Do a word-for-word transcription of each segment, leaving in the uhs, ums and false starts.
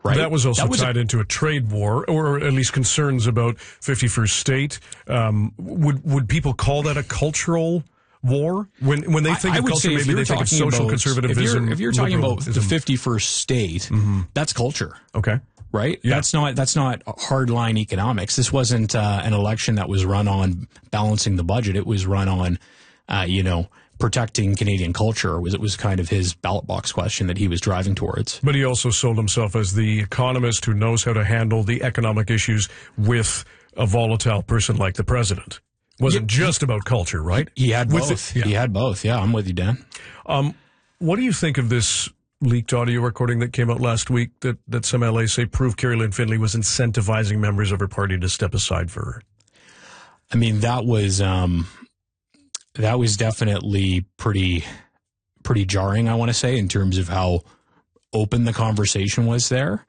right? That was also that was tied a, into a trade war, or at least concerns about fifty-first state. Um, would would people call that a cultural war? When when they think I, of I culture, maybe they think of social about, conservatism. If you're, if you're talking about the fifty-first state, mm-hmm. that's culture. Okay. Right? Yeah. That's not that's not hardline economics. This wasn't uh, an election that was run on balancing the budget. It was run on, uh, you know, protecting Canadian culture. It was, it was kind of his ballot box question that he was driving towards. But he also sold himself as the economist who knows how to handle the economic issues with a volatile person like the president. Wasn't yeah. just about culture, right? He had with both. The, yeah. He had both. Yeah, I'm with you, Dan. Um, what do you think of this leaked audio recording that came out last week that, that some L As say proved Kerry-Lynne Findlay was incentivizing members of her party to step aside for her? I mean, that was um, that was definitely pretty pretty jarring, I want to say, in terms of how open the conversation was there.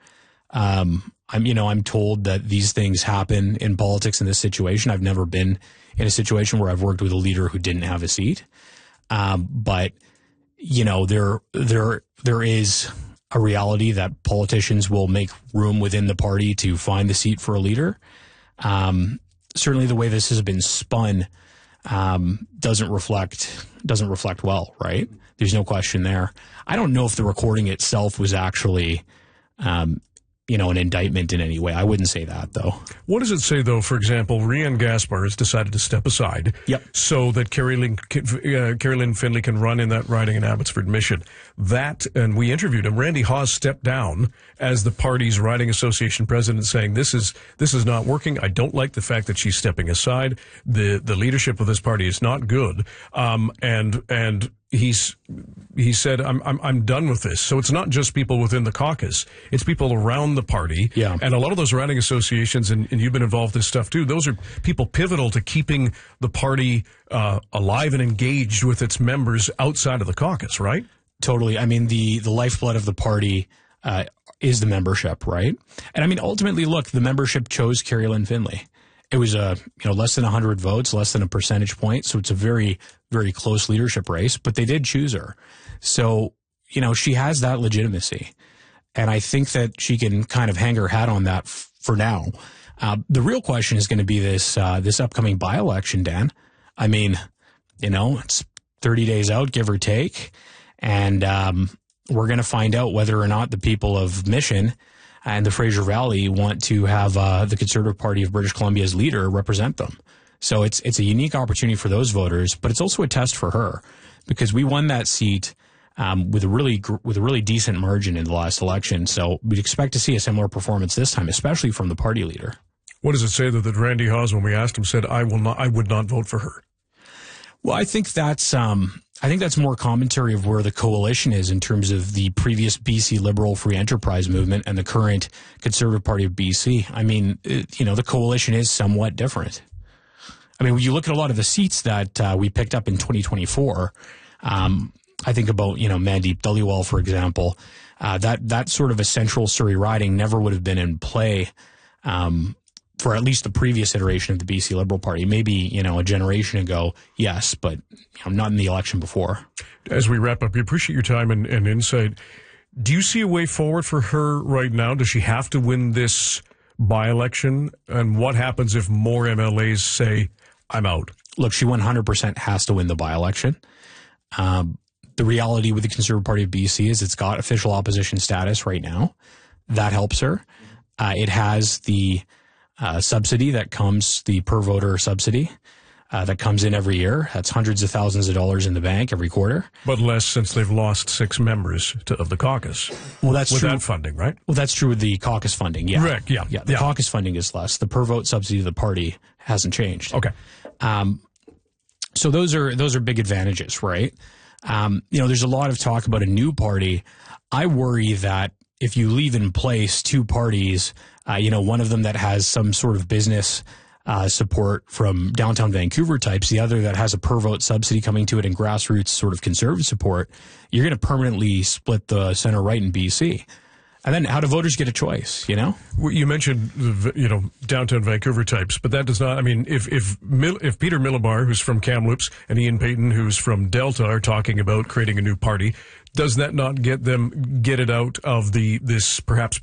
Um, I'm, you know, I'm told that these things happen in politics in this situation. I've never been in a situation where I've worked with a leader who didn't have a seat. Um, but, you know, there, there, there is a reality that politicians will make room within the party to find the seat for a leader. Um, certainly the way this has been spun, um, doesn't reflect, doesn't reflect well, right? There's no question there. I don't know if the recording itself was actually, um, you know, an indictment in any way. I wouldn't say that, though. What does it say, though? For example, Rian Gaspar has decided to step aside yep. so that Kerry-Lynne uh, Kerry-Lynne Findlay can run in that riding in Abbotsford Mission. That, and we interviewed him, Randy Hawes stepped down as the party's riding association president, saying, this is this is not working. I don't like the fact that she's stepping aside. The the leadership of this party is not good. Um, and and he's he said, I'm, I'm I'm done with this. So it's not just people within the caucus. It's people around the party. Yeah. And a lot of those riding associations, and, and you've been involved in stuff too, those are people pivotal to keeping the party uh, alive and engaged with its members outside of the caucus, right? Totally. I mean, the, the lifeblood of the party uh, is the membership, right? And I mean, ultimately, look, the membership chose Kerry-Lynne Findlay. It was a, you know, less than one hundred votes, less than a percentage point. So it's a very, very close leadership race, but they did choose her. So, you know, she has that legitimacy. And I think that she can kind of hang her hat on that f- for now. Uh, the real question is going to be this, uh, this upcoming by-election, Dan. I mean, you know, it's thirty days out, give or take. And um, we're going to find out whether or not the people of Mission and the Fraser Valley want to have uh, the Conservative Party of British Columbia's leader represent them. So it's it's a unique opportunity for those voters, but it's also a test for her because we won that seat um, with a really with a really decent margin in the last election. So we'd expect to see a similar performance this time, especially from the party leader. What does it say that, that Randy Hawes, when we asked him, said, "I will not, I would not vote for her"? Well, I think that's um, I think that's more commentary of where the coalition is in terms of the previous B C Liberal Free Enterprise movement and the current Conservative Party of B C. I mean, it, you know, the coalition is somewhat different. I mean, when you look at a lot of the seats that uh, we picked up in twenty twenty-four, um, I think about, you know, Mandeep Dhaliwal, for example, uh, that that sort of a central Surrey riding never would have been in play um, for at least the previous iteration of the B C Liberal Party. Maybe, you know, a generation ago, yes, but you know, not in the election before. As we wrap up, we appreciate your time and, and insight. Do you see a way forward for her right now? Does she have to win this by-election? And what happens if more M L As say, I'm out? Look, she one hundred percent has to win the by-election. Um, the reality with the Conservative Party of B C is it's got official opposition status right now. That helps her. Uh, it has the Uh, subsidy that comes, the per voter subsidy uh, that comes in every year. That's hundreds of thousands of dollars in the bank every quarter. But less since they've lost six members to, of the caucus. Well, that's with true. That funding, right? Well, that's true with the caucus funding. Yeah, right. Yeah, yeah. The yeah. caucus funding is less. The per vote subsidy of the party hasn't changed. Okay. Um, so those are those are big advantages, right? Um, you know, there's a lot of talk about a new party. I worry that if you leave in place two parties, uh, you know, one of them that has some sort of business uh, support from downtown Vancouver types, the other that has a per vote subsidy coming to it and grassroots sort of conservative support, you're going to permanently split the center right in B C. And then how do voters get a choice, you know? You mentioned, you know, downtown Vancouver types, but that does not, I mean, if if Mil, if Peter Millibar, who's from Kamloops, and Ian Payton, who's from Delta, are talking about creating a new party, does that not get them, get it out of the, this perhaps